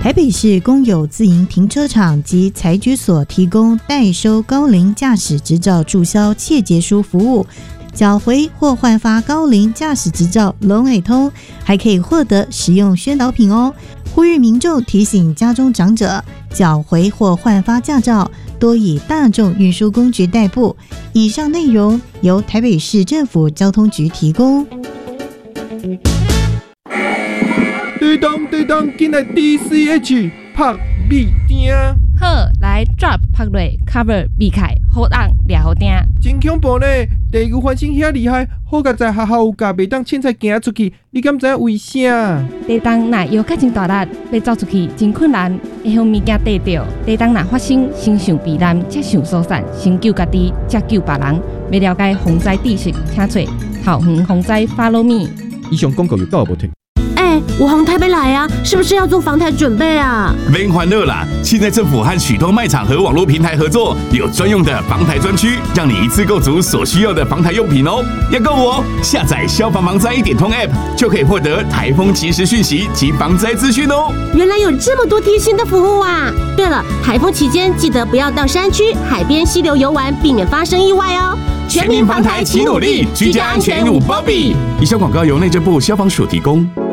台北市公有自营停车场及财局所提供代收高龄驾驶执照注销切结书服务，缴回或换发高龄驾驶执照龙尾通，还可以获得实用宣导品哦。呼吁民众提醒家中长者，缴回或换发驾照多以大众运输工具代步。以上内容由台北市政府交通局提供。 对当，进来 DCH 拍米丁。 好，来 drop 拍落 cover 避开，好按抓好定。 真恐怖呢！地牛翻身遐厉害，好在在学校有教，袂当凊彩行出去。你敢知影为啥？ 地动若摇较真大力，要走出去真困难，会向物件跌着。地动若发生，先想避难，才想疏散，先救家己，才救别人。要了解防灾知识，请找桃园防灾 Follow Me。 以上广告有够无停？ 我从台北来啊，是不是要做防台准备啊？ 别欢乐啦！现在政府和许多卖场和网络平台合作，有专用的防台专区，让你一次购足所需要的防台用品哦。要购哦，下载消防防灾1点通 App 就可以获得台风即时讯息及防灾资讯哦。 原来有这么多贴心的服务啊！对了，台风期间记得不要到山区、海边、溪流游玩，避免发生意外哦。 全民防台齐努力，居家安全有保庇。以上广告由内政部消防署提供。